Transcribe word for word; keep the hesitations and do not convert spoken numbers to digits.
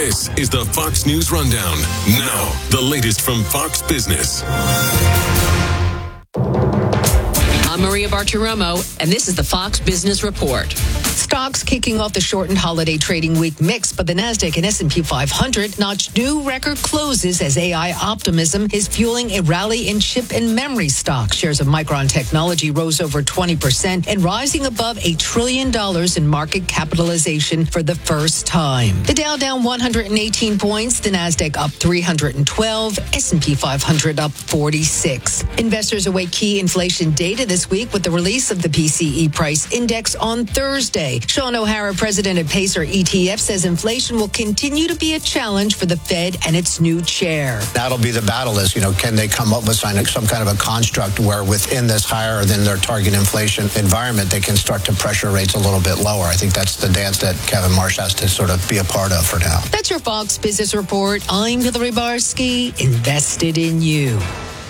This is the Fox News Rundown. Now, the latest from Fox Business. I'm Maria Bartiromo, and this is the Fox Business Report. Stocks kicking off the shortened holiday trading week mixed, but the Nasdaq and S and P five hundred notched new record closes as A I optimism is fueling a rally in chip and memory stocks. Shares of Micron Technology rose over twenty percent and rising above a trillion dollars in market capitalization for the first time. The Dow down one hundred eighteen points, the Nasdaq up three hundred twelve, S and P five hundred up forty-six. Investors await key inflation data this week with the release of the P C E price index on Thursday. Sean O'Hara, president of Pacer E T F, says inflation will continue to be a challenge for the Fed and its new chair. That'll be the battle is, you know, can they come up with some kind of a construct where within this higher than their target inflation environment, they can start to pressure rates a little bit lower. I think that's the dance that Kevin Marsh has to sort of be a part of for now. That's your Fox Business Report. I'm Hillary Barsky, invested in you.